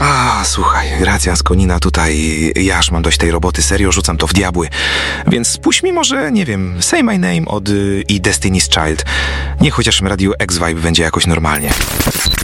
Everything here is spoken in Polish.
Słuchaj, racja z konina tutaj, ja aż mam dość tej roboty, serio, rzucam to w diabły. Więc puść mi może, nie wiem, Say My Name od i Destiny's Child. Niech chociaż Radio X-Vibe będzie jakoś normalnie.